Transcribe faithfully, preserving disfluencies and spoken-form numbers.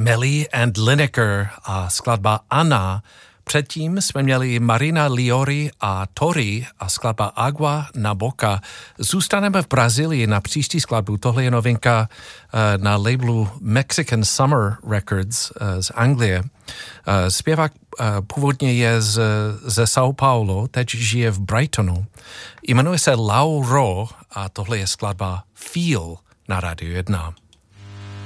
Melly and Lineker a skladba Anna. Předtím jsme měli Marina Liori a Tori a skladba Agua na Boca. Zůstaneme v Brazílii na příští skladbu. Tohle je novinka uh, na labelu Mexican Summer Records uh, z Anglie. Uh, zpěvák uh, původně je z, ze São Paulo, teď žije v Brightonu. Jmenuje se Lauro a tohle je skladba Feel na Rádiu jedna.